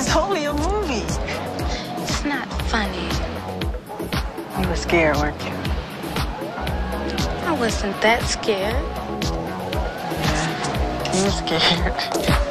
It's only a movie. It's not funny. You were scared, weren't you? I wasn't that scared. Yeah, you were scared.